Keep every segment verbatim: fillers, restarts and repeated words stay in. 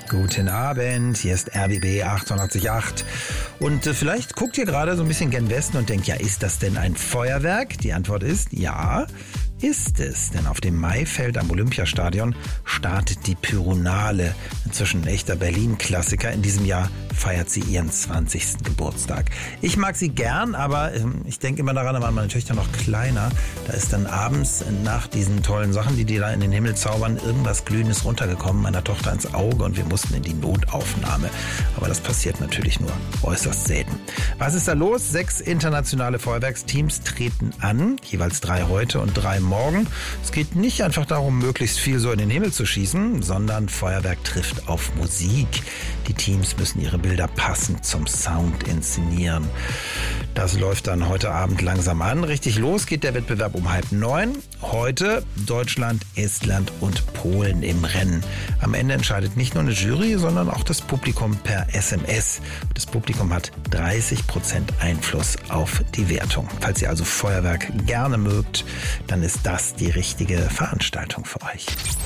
Guten Abend, hier ist R B B achtundachtzig Komma acht und äh, vielleicht guckt ihr gerade so ein bisschen gen Westen und denkt, ja, ist das denn ein Feuerwerk? Die Antwort ist ja, ist es, denn auf dem Maifeld am Olympiastadion startet die Pyronale, inzwischen ein echter Berlin-Klassiker. In diesem Jahr feiert sie ihren zwanzigsten Geburtstag. Ich mag sie gern, aber ähm, ich denke immer daran, da waren meine Töchter noch kleiner, da ist dann abends nach diesen tollen Sachen, die die da in den Himmel zaubern, irgendwas Glühendes runtergekommen, meiner Tochter ins Auge und wir mussten in die Notaufnahme. Aber das passiert natürlich nur äußerst selten. Was ist da los? Sechs internationale Feuerwerksteams treten an, jeweils drei heute und drei morgen. Es geht nicht einfach darum, möglichst viel so in den Himmel zu schießen, sondern Feuerwerk trifft auf Musik. Die Teams müssen ihre Bilder passend zum Sound inszenieren. Das läuft dann heute Abend langsam an. Richtig los geht der Wettbewerb um halb neun. Heute Deutschland, Estland und Polen im Rennen. Am Ende entscheidet nicht nur eine Jury, sondern auch das Publikum per S M S. Das Publikum hat dreißig Prozent Einfluss auf die Wertung. Falls ihr also Feuerwerk gerne mögt, dann ist das die richtige Veranstaltung für euch.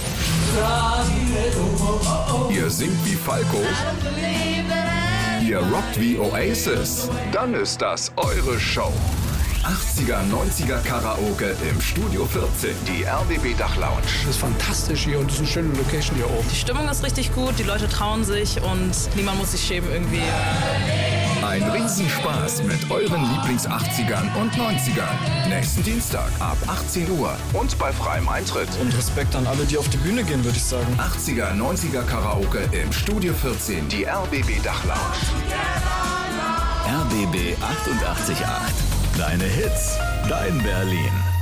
Ihr singt wie Falco. Ihr rockt wie Oasis. Dann ist das eure Show. achtziger, neunziger Karaoke im Studio vierzehn. Die R B B Dachlounge. Das ist fantastisch hier und es ist eine schöne Location hier oben. Die Stimmung ist richtig gut, die Leute trauen sich und niemand muss sich schämen irgendwie. Ein Riesenspaß mit euren Lieblings-achtzigern und neunzigern. Nächsten Dienstag ab achtzehn Uhr und bei freiem Eintritt. Und Respekt an alle, die auf die Bühne gehen, würde ich sagen. achtziger, neunziger Karaoke im Studio vierzehn. Die R B B Dachlounge. R B B achtundachtzig Komma acht. Deine Hits, dein Berlin.